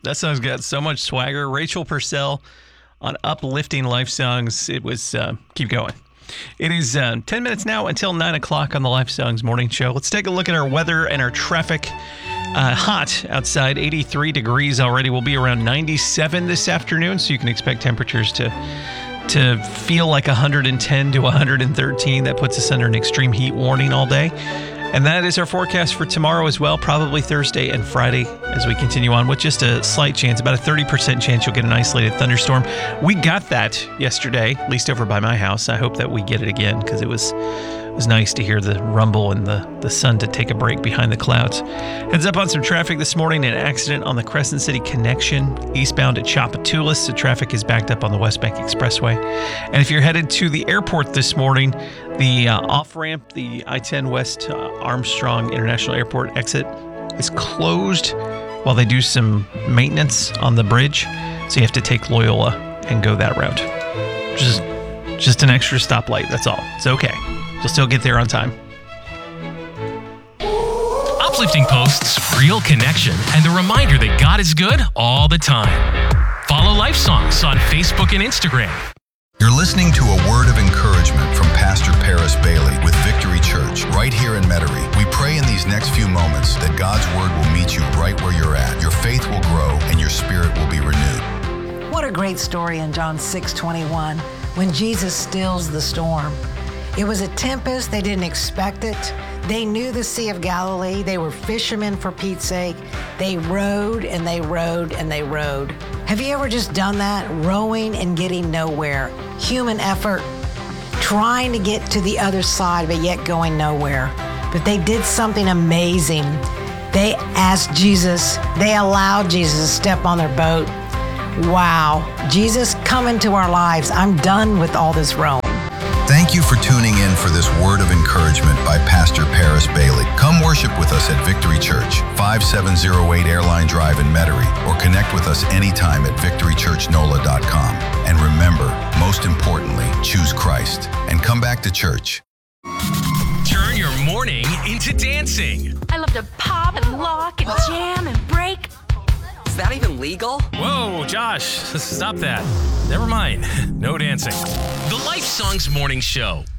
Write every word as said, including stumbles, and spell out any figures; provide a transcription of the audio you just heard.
That song's got so much swagger. Rachel Purcell on Uplifting Life Songs. It was, uh, keep going. It is uh, ten minutes now until nine o'clock on the Life Songs Morning Show. Let's take a look at our weather and our traffic. Uh, hot outside, eighty-three degrees already. We'll be around ninety-seven this afternoon, so you can expect temperatures to to feel like one hundred ten to one hundred thirteen. That puts us under an extreme heat warning all day. And that is our forecast for tomorrow as well, probably Thursday and Friday as we continue on with just a slight chance, about a thirty percent chance you'll get an isolated thunderstorm. We got that yesterday, at least over by my house. I hope that we get it again because it was it was nice to hear the rumble and the, the sun to take a break behind the clouds. Heads up on some traffic this morning. An accident on the Crescent City Connection eastbound at Chapatulas. The traffic is backed up on the West Bank Expressway. And if you're headed to the airport this morning, the uh, off-ramp, the I ten West uh, Armstrong International Airport exit is closed while they do some maintenance on the bridge. So you have to take Loyola and go that route. Just, just an extra stoplight, that's all. It's okay. You'll still get there on time. Uplifting posts, real connection, and the reminder that God is good all the time. Follow Life Songs on Facebook and Instagram. You're listening to a word of encouragement from Pastor Paris Bailey with Victory Church right here in Metairie. We pray in these next few moments that God's word will meet you right where you're at. Your faith will grow and your spirit will be renewed. What a great story in John six twenty-one when Jesus stills the storm. It was a tempest. They didn't expect it. They knew the Sea of Galilee. They were fishermen for Pete's sake. They rowed and they rowed and they rowed. Have you ever just done that? Rowing and getting nowhere. Human effort, trying to get to the other side, but yet going nowhere. But they did something amazing. They asked Jesus, they allowed Jesus to step on their boat. Wow. Jesus, come into our lives. I'm done with all this rowing. Thank you for tuning in for this word of encouragement by Pastor Paris Bailey. Come worship with us at Victory Church, five seven oh eight Airline Drive in Metairie, or connect with us anytime at victory church nola dot com. And remember, most importantly, choose Christ and come back to church. Turn your morning into dancing. I love to pop and lock and jam and break. Is that even legal? Whoa, Josh, stop that. Never mind. No dancing. The Life Songs Morning Show.